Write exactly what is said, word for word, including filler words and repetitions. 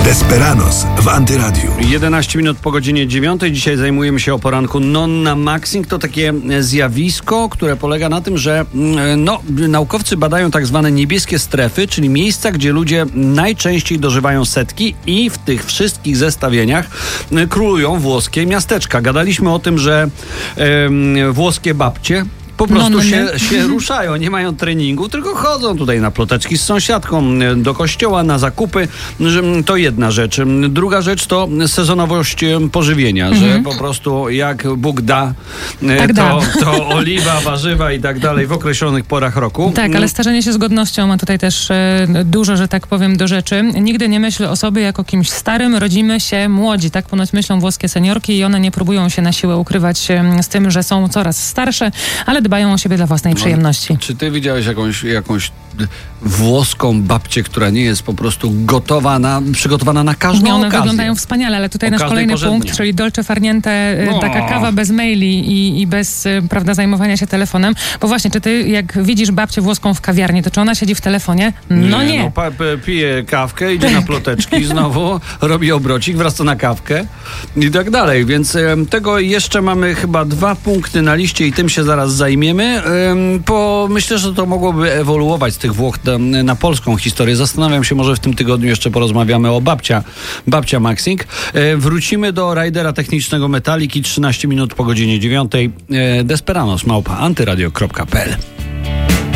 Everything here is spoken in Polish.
Desperados w Antyradiu. jedenaście minut po godzinie dziewiątej. Dzisiaj zajmujemy się o poranku non-maxing. To takie zjawisko, które polega na tym, że no, naukowcy badają tak zwane niebieskie strefy, czyli miejsca, gdzie ludzie najczęściej dożywają setki i w tych wszystkich zestawieniach królują włoskie miasteczka. Gadaliśmy o tym, że e, włoskie babcie po prostu no, no, się, się ruszają, nie mają treningu, tylko chodzą tutaj na ploteczki z sąsiadką, do kościoła, na zakupy. To jedna rzecz. Druga rzecz to sezonowość pożywienia, mhm. że po prostu jak Bóg da, tak to, da. to oliwa, warzywa i tak dalej w określonych porach roku. Tak, ale starzenie się z godnością ma tutaj też e, dużo, że tak powiem, do rzeczy. Nigdy nie myśl o sobie jako kimś starym, rodzimy się młodzi. Tak ponoć myślą włoskie seniorki i one nie próbują się na siłę ukrywać e, z tym, że są coraz starsze, ale dbają o siebie dla własnej no, przyjemności. Czy ty widziałeś jakąś, jakąś włoską babcię, która nie jest po prostu gotowa na, przygotowana na każdą nie, one okazję? Wyglądają wspaniale, ale tutaj o nasz kolejny porządnie. punkt, czyli dolce farniente, no. taka kawa bez maili i, i bez, prawda, zajmowania się telefonem. Bo właśnie, czy ty jak widzisz babcię włoską w kawiarni, to czy ona siedzi w telefonie? No nie. nie. No, pa, p, pije kawkę, idzie na ploteczki, znowu robi obrocik, wraca na kawkę i tak dalej. Więc e, tego jeszcze mamy chyba dwa punkty na liście i tym się zaraz zajmiemy. E, po, myślę, że to mogłoby ewoluować z tych Włoch na, na polską historię. Zastanawiam się, może w tym tygodniu jeszcze porozmawiamy o babcia, babcia Maxing. E, wrócimy do rajdera technicznego Metaliki trzynaście minut po godzinie dziewiątej. E, Desperados małpa antyradio kropka p l.